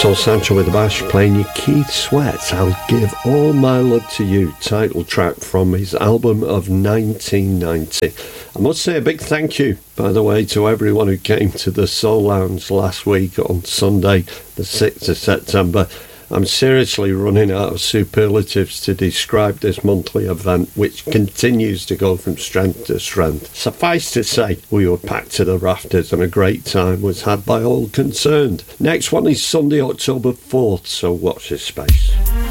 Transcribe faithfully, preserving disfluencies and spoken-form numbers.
Sol Sancho with the Bash playing you Keith Sweat, I'll Give All My Love to You, title track from his album of nineteen ninety. I must say a big thank you, by the way, to everyone who came to the Soul Lounge last week on Sunday, the sixth of September. I'm seriously running out of superlatives to describe this monthly event, which continues to go from strength to strength. Suffice to say, we were packed to the rafters and a great time was had by all concerned. Next one is Sunday, October fourth, so watch this space.